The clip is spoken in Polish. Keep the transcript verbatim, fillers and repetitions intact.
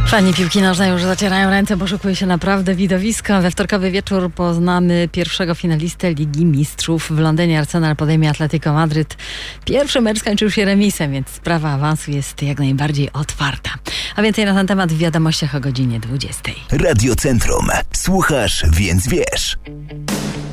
Fani piłki nożnej już zacierają ręce, bo szykuje się naprawdę widowisko. We wtorkowy wieczór poznamy pierwszego finalistę Ligi Mistrzów. W Londynie Arsenal podejmie Atletico Madryt. Pierwszy mecz skończył się remisem, więc sprawa awansu jest jak najbardziej otwarta. A więcej na ten temat w wiadomościach o godzinie dwudziestej. Radio Centrum. Słuchasz, więc wiesz.